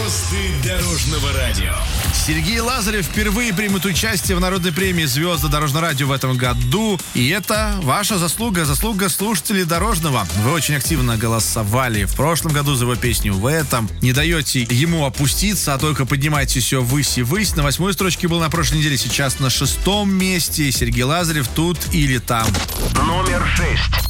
Звезды дорожного радио. Сергей Лазарев впервые примет участие в народной премии «Звезды дорожного радио» в этом году. И это ваша заслуга слушателей Дорожного. Вы очень активно голосовали в прошлом году за его песню, в этом. Не даете ему опуститься, а только поднимаете все ввысь и ввысь. На 8-й строчке был на прошлой неделе, сейчас на 6-м месте. Сергей Лазарев тут или там. Номер 6.